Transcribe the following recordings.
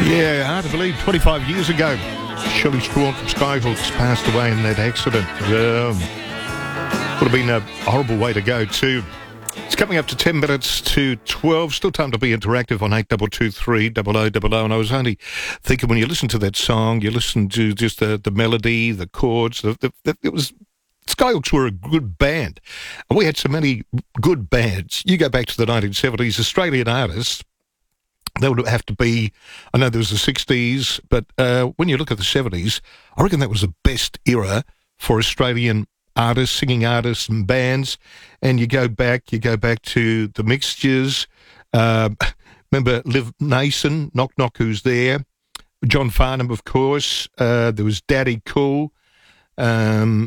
Yeah, hard to believe. 25 years ago, Shelley Strawn from Skyhawks passed away in that accident. Would have been a horrible way to go too. It's coming up to 10 minutes to 12. Still time to be interactive on 8223 0000. And I was only thinking, when you listen to that song, you listen to just the melody, the chords. It was Skyhawks were a good band, and we had so many good bands. You go back to the 1970s, Australian artists. They would have to be, I know there was the 60s, but when you look at the 70s, I reckon that was the best era for Australian artists, singing artists and bands. And you go back to the Mixtures. Remember Liv Nason, Knock Knock Who's There, John Farnham, of course. There was Daddy Cool, Helen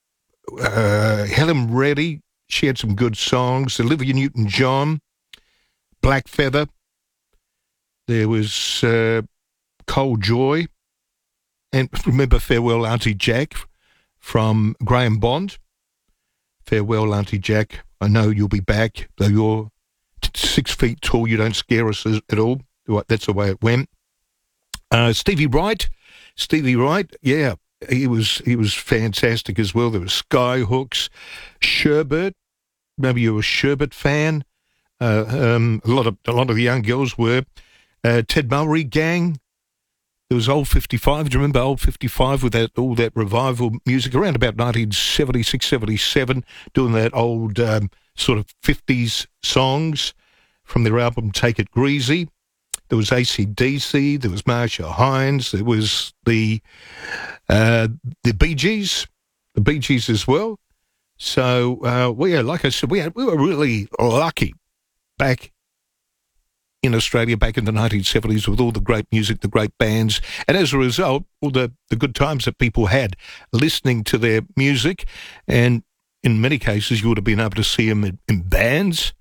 Reddy. She had some good songs. Olivia Newton-John, Black Feather. There was Cole Joy, and remember Farewell Auntie Jack from Graham Bond. Farewell Auntie Jack, I know you'll be back, though you're 6 feet tall, you don't scare us at all. That's the way it went. Stevie Wright, yeah, he was fantastic as well. There was Skyhawks, Sherbert, maybe you're a Sherbert fan. A lot of the young girls were. Ted Mulry Gang. There was Old 55. Do you remember Old 55 with all that revival music around about 1976, 77, doing that old sort of 50s songs from their album Take It Greasy. There was AC/DC. There was Marcia Hines. There was the Bee Gees. The Bee Gees as well. So, like I said, we were really lucky back in Australia back in the 1970s with all the great music, the great bands, and as a result, all the good times that people had listening to their music, and in many cases you would have been able to see them in bands,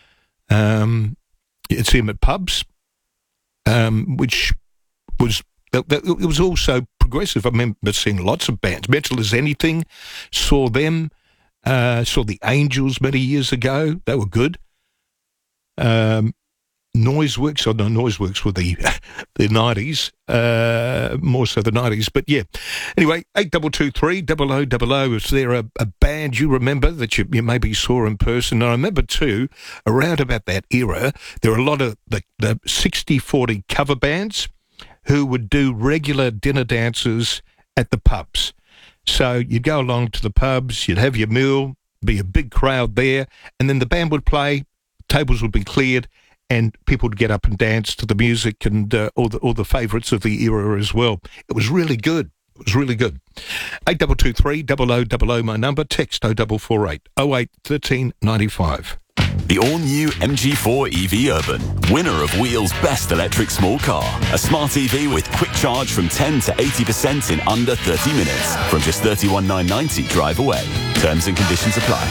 you'd see them at pubs, which was, it was also progressive. I remember seeing lots of bands. Metal as Anything, saw them, saw the Angels many years ago. They were good. Noiseworks were the 90s, more so the 90s, but yeah. Anyway, 8223 0000, is there a band you remember that you maybe saw in person? And I remember too, around about that era, there were a lot of the 60-40 cover bands who would do regular dinner dances at the pubs. So you'd go along to the pubs, you'd have your meal, be a big crowd there, and then the band would play, tables would be cleared, and people would get up and dance to the music and all the favourites of the era as well. It was really good. 8223 0000, my number. Text 0448 08 13 95. The all-new MG4 EV Urban, winner of Wheel's Best Electric Small Car. A smart EV with quick charge from 10 to 80% in under 30 minutes. From just $31,990 drive away. Terms and conditions apply.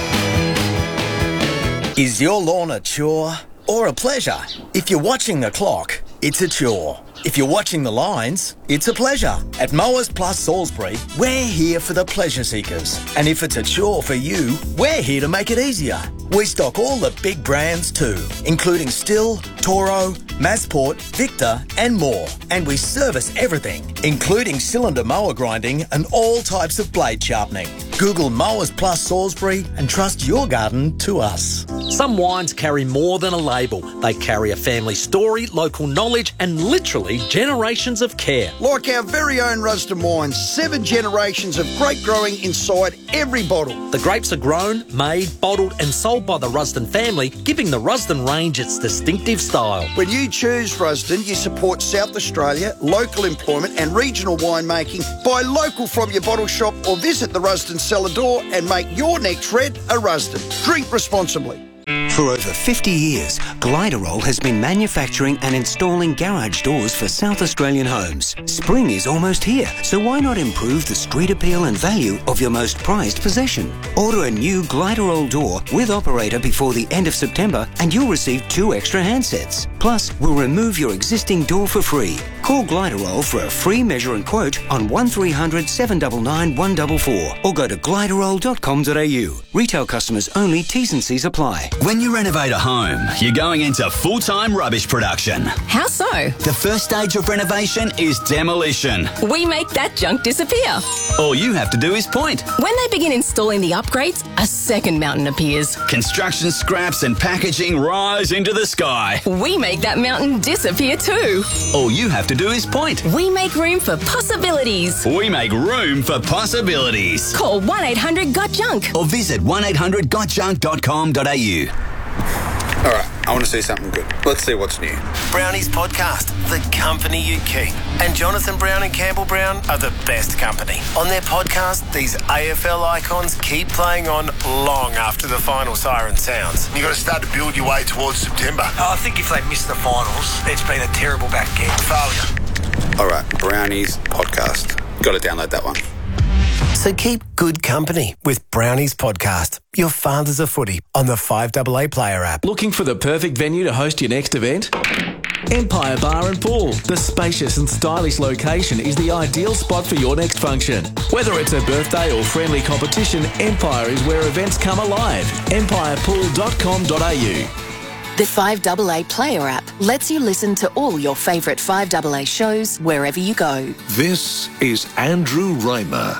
Is your lawn a chore or a pleasure? If you're watching the clock, it's a chore. If you're watching the lines, it's a pleasure. At Mowers Plus Salisbury, we're here for the pleasure seekers. And if it's a chore for you, we're here to make it easier. We stock all the big brands too, including Stihl, Toro, Massport, Victor and more. And we service everything, including cylinder mower grinding and all types of blade sharpening. Google Mowers Plus Salisbury and trust your garden to us. Some wines carry more than a label. They carry a family story, local knowledge and literally generations of care. Like our very own Rusden wines, 7 generations of grape growing inside every bottle. The grapes are grown, made, bottled and sold by the Rusden family, giving the Rusden range its distinctive style. When you choose Rusden, you support South Australia, local employment and regional winemaking. Buy local from your bottle shop or visit the Rusden cellar door and make your next red a Rusden. Drink responsibly. For over 50 years, Gliderol has been manufacturing and installing garage doors for South Australian homes. Spring is almost here, so why not improve the street appeal and value of your most prized possession? Order a new Gliderol door with operator before the end of September and you'll receive 2 extra handsets. Plus, we'll remove your existing door for free. Call Gliderol for a free measure and quote on 1300 799 144 or go to gliderol.com.au. Retail customers only, T's and C's apply. When you renovate a home, you're going into full-time rubbish production. How so? The first stage of renovation is demolition. We make that junk disappear. All you have to do is point. When they begin installing the upgrades, a second mountain appears. Construction scraps and packaging rise into the sky. We make that mountain disappear too. All you have to do is point. We make room for possibilities. We make room for possibilities. Call 1-800-GOT-JUNK. Or visit 1800gotjunk.com.au. All right, I want to see something good. Let's see what's new. Brownie's podcast, The Company You Keep. And Jonathan Brown and Campbell Brown are the best company. On their podcast, these AFL icons keep playing on long after the final siren sounds. You've got to start to build your way towards September. I think if they miss the finals, it's been a terrible back end. Failure. All right, Brownie's podcast. Got to download that one. So keep good company with Brownie's podcast, Your Father's a Footy, on the 5AA Player app. Looking for the perfect venue to host your next event? Empire Bar and Pool. The spacious and stylish location is the ideal spot for your next function. Whether it's a birthday or friendly competition, Empire is where events come alive. empirepool.com.au. The 5AA Player app lets you listen to all your favourite 5AA shows wherever you go. This is Andrew Reimer.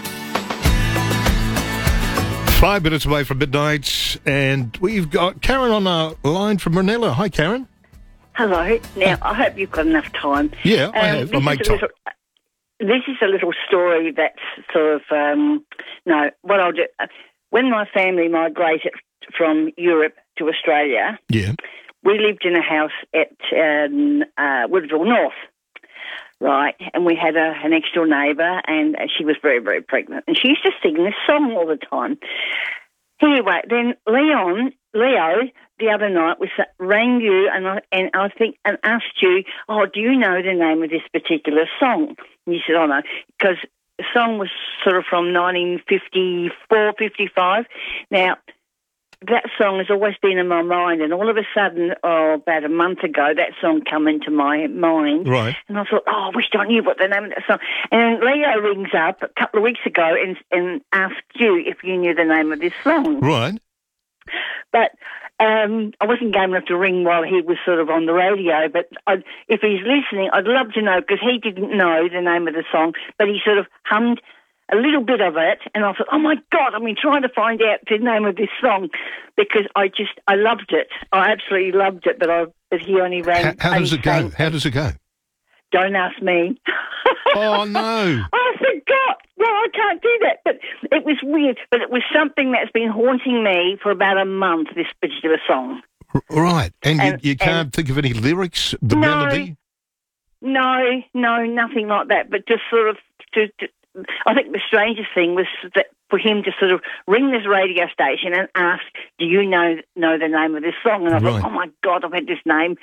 5 minutes away from midnight, and we've got Karen on our line from Ranella. Hi, Karen. Hello. Now, I hope you've got enough time. Yeah, I have. I'll make time. This is a little story that's sort of, what I'll do. When my family migrated from Europe to Australia, we lived in a house at Woodville North, right? And we had a next door neighbour, and she was very, very pregnant. And she used to sing this song all the time. Anyway, then Leo, the other night rang you and asked you, do you know the name of this particular song? And you said, no, because the song was sort of from 1954, 55. Now, that song has always been in my mind, and all of a sudden, about a month ago, that song came into my mind. Right. And I thought, I wish I knew what the name of that song. And Leo rings up a couple of weeks ago and asked you if you knew the name of this song. Right. But I wasn't game enough to ring while he was sort of on the radio, but if he's listening, I'd love to know, because he didn't know the name of the song, but he sort of hummed a little bit of it, and I thought, oh my God, I've been trying to find out the name of this song, because I loved it. I absolutely loved it, but he only rang. How does it go? How does it go? Don't ask me. Oh, no. I forgot. Well, I can't do that, but it was weird. But it was something that's been haunting me for about a month, this particular song. Right. And you can't think of any lyrics, the melody? No, nothing like that, but just sort of... I think the strangest thing was that for him to sort of ring this radio station and ask, do you know the name of this song? And I thought, oh my God, I've had this song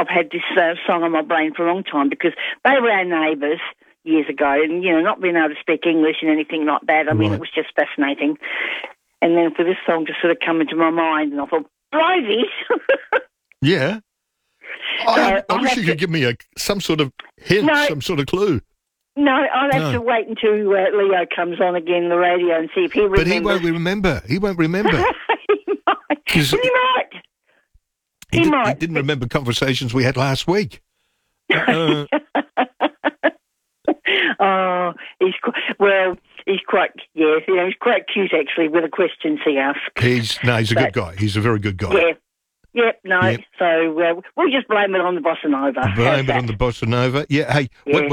on my brain for a long time, because they were our neighbours years ago, and, not being able to speak English and anything like that, I mean, it was just fascinating. And then for this song to sort of come into my mind, and I thought, Bridie's. Yeah. I wish you could give me some sort of hint, some sort of clue. No, I'll have to wait until Leo comes on again the radio and see if he remembers. But he won't remember. He won't remember. He might. He didn't remember conversations we had last week. He's quite cute actually with the questions he asks. He's a good guy. He's a very good guy. Yeah. Yep, no. Yep. So we'll just blame it on the bossa nova. Blame it on the bossa nova. Yeah. Hey,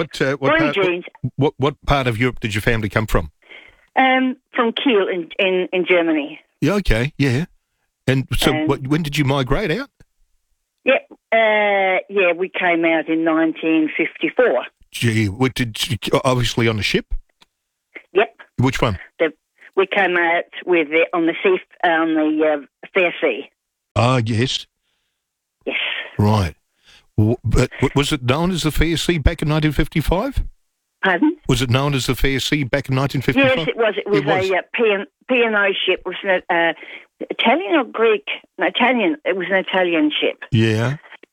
what part of Europe did your family come from? From Kiel in Germany. Yeah. Okay. Yeah. And so, when did you migrate out? Yep. We came out in 1954. Gee, obviously on a ship. Yep. Which one? We came out on the Fair Sea. Ah, yes. Yes. Right. But was it known as the Fair Sea back in 1955? Pardon? Was it known as the Fair Sea back in 1955? Yes, it was. It was a P&O ship. It was an Italian or Greek? No, Italian. It was an Italian ship. Yeah.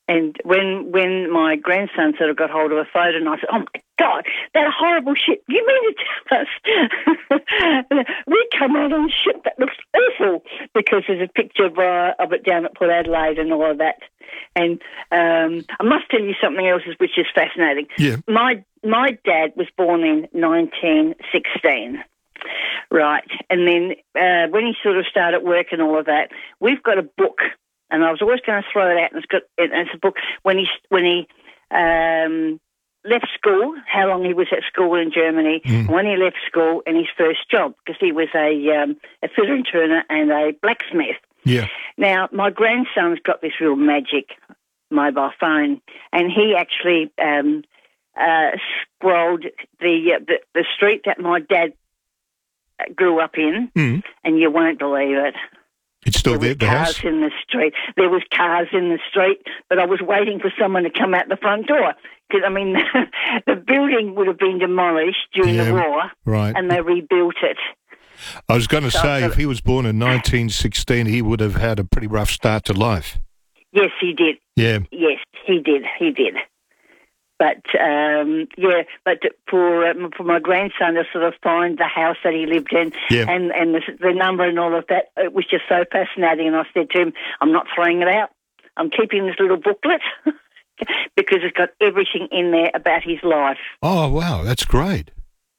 And when my grandson sort of got hold of a photo, and I said, "Oh my God, that horrible ship! You mean to tell us we come out on a ship that looks awful?" Because there's a picture of it down at Port Adelaide and all of that. And I must tell you something else which is fascinating. Yeah. My dad was born in 1916. Right, and then when he sort of started work and all of that, we've got a book. And I was always going to throw it out, and it's a book when he left school, how long he was at school in Germany, when he left school and his first job, because he was a fitter and turner and a blacksmith. Yeah. Now, my grandson's got this real magic mobile phone, and he actually scrolled the street that my dad grew up in, and you won't believe it. It's still there, the house? Cars in the street. There was cars in the street, but I was waiting for someone to come out the front door. Because, I mean, the building would have been demolished during the war, right, and they rebuilt it. I was going to say, if he was born in 1916, he would have had a pretty rough start to life. Yes, he did. Yeah. Yes, he did. He did. But, but for my grandson to sort of find the house that he lived in and the number and all of that, it was just so fascinating. And I said to him, I'm not throwing it out. I'm keeping this little booklet because it's got everything in there about his life. Oh, wow, that's great.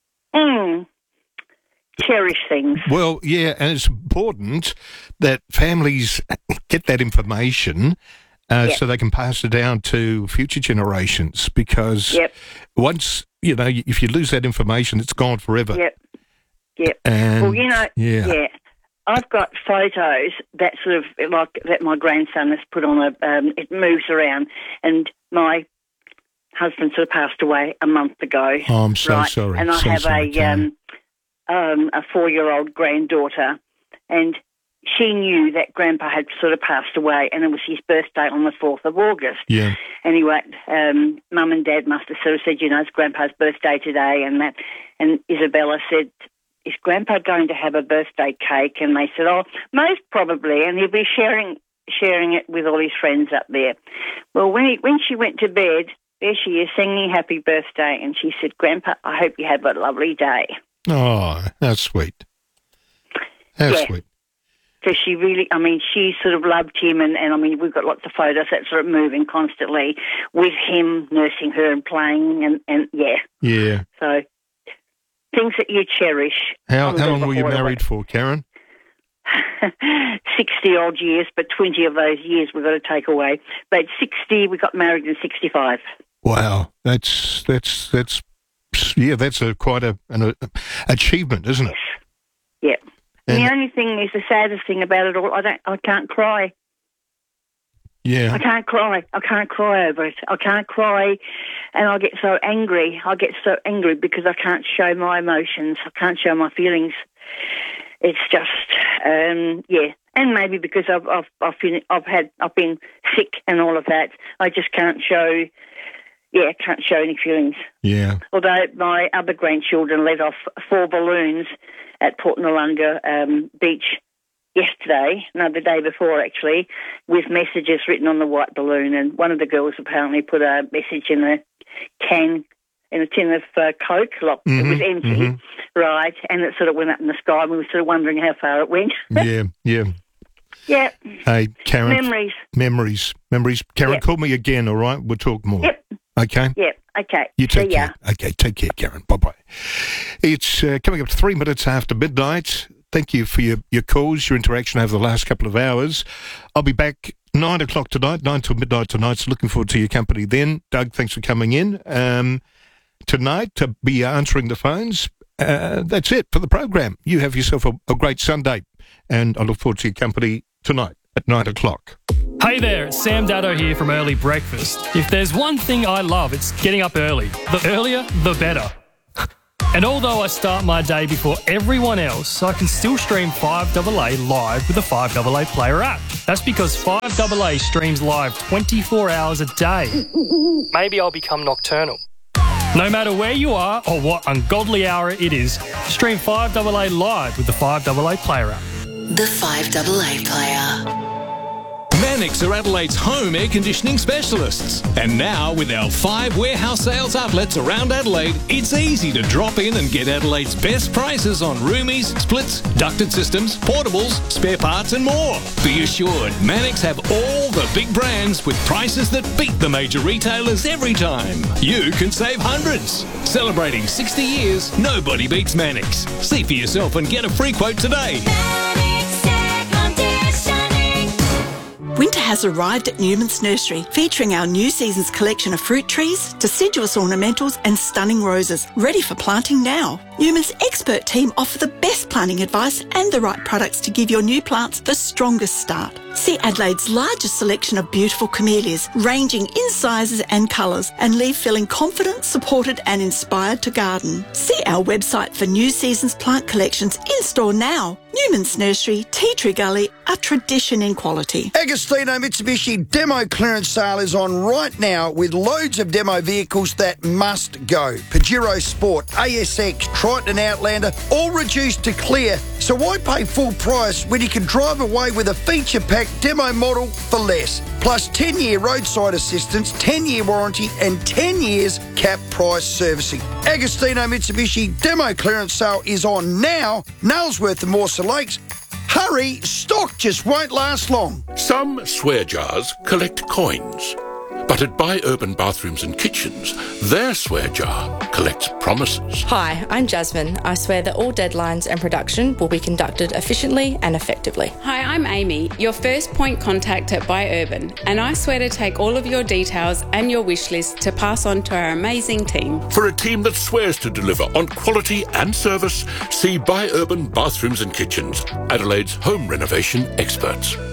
Cherish things. Well, yeah, and it's important that families get that information so they can pass it down to future generations, because once, if you lose that information, it's gone forever. Yep. And, well, I've got photos that sort of, like, that my grandson has put on it moves around, and my husband sort of passed away a month ago. Oh, I'm so sorry. And I have a 4-year-old granddaughter, and she knew that Grandpa had sort of passed away, and it was his birthday on the 4th of August. Yeah. Anyway, Mum and Dad must have sort of said, it's Grandpa's birthday today, and that. And Isabella said, "Is Grandpa going to have a birthday cake?" And they said, "Oh, most probably, and he'll be sharing it with all his friends up there." Well, when she went to bed, there she is singing "Happy Birthday," and she said, "Grandpa, I hope you have a lovely day." Oh, that's sweet. That's sweet. So she really, she sort of loved him, and we've got lots of photos that sort of moving constantly with him nursing her and playing, and Yeah. So things that you cherish. How long were you married for, Karen? 60-odd years, but 20 of those years we've got to take away. But 60, we got married in 65. Wow, that's quite an achievement, isn't it? Yeah. And the only thing is, the saddest thing about it all, I can't cry. Yeah. I can't cry. I can't cry over it. I can't cry, and I get so angry. I get so angry because I can't show my emotions. I can't show my feelings. It's just, and maybe because I've been sick and all of that. I just can't show. Yeah, can't show any feelings. Yeah. Although my other grandchildren let off 4 balloons at Port Noarlunga Beach yesterday, the day before actually, with messages written on the white balloon. And one of the girls apparently put a message in a tin of Coke. It was empty, right? And it sort of went up in the sky, and we were sort of wondering how far it went. Yeah. Yeah. Hey, Karen. Memories. Karen, call me again, all right? We'll talk more. Yep. Okay? Yep. Okay. You take care. Okay, take care, Karen. Bye-bye. It's coming up to 3 minutes after midnight. Thank you for your calls, your interaction over the last couple of hours. I'll be back 9 o'clock tonight, 9 till midnight tonight, so looking forward to your company then. Doug, thanks for coming in. Tonight, to be answering the phones. That's it for the program. You have yourself a great Sunday, and I look forward to your company tonight at 9 o'clock. Hey there, it's Sam Daddo here from Early Breakfast. If there's one thing I love, it's getting up early. The earlier, the better. And although I start my day before everyone else, I can still stream 5AA live with the 5AA Player app. That's because 5AA streams live 24 hours a day. Maybe I'll become nocturnal. No matter where you are or what ungodly hour it is, stream 5AA live with the 5AA Player app. The 5AA Player. Men Manix are Adelaide's home air conditioning specialists. And now, with our 5 warehouse sales outlets around Adelaide, it's easy to drop in and get Adelaide's best prices on roomies, splits, ducted systems, portables, spare parts and more. Be assured, Manix have all the big brands with prices that beat the major retailers every time. You can save hundreds. Celebrating 60 years, nobody beats Manix. See for yourself and get a free quote today. Winter has arrived at Newman's Nursery, featuring our new season's collection of fruit trees, deciduous ornamentals and stunning roses, ready for planting now. Newman's expert team offer the best planting advice and the right products to give your new plants the strongest start. See Adelaide's largest selection of beautiful camellias, ranging in sizes and colours, and leave feeling confident, supported and inspired to garden. See our website for new season's plant collections in store now. Newman's Nursery, Tea Tree Gully, a tradition in quality. Agostino Mitsubishi demo clearance sale is on right now with loads of demo vehicles that must go. Pajero Sport, ASX, Triton Outlander, all reduced to clear. So why pay full price when you can drive away with a feature-packed demo model for less? Plus 10-year roadside assistance, 10-year warranty and 10 years cap price servicing. Agostino Mitsubishi demo clearance sale is on now. Nailsworth and Mawson Lakes. Hurry, stock just won't last long. Some swear jars collect coins. But at Buy Urban Bathrooms and Kitchens, their swear jar collects promises. Hi, I'm Jasmine. I swear that all deadlines and production will be conducted efficiently and effectively. Hi, I'm Amy, your first point contact at Buy Urban, and I swear to take all of your details and your wish list to pass on to our amazing team. For a team that swears to deliver on quality and service, see Buy Urban Bathrooms and Kitchens, Adelaide's home renovation experts.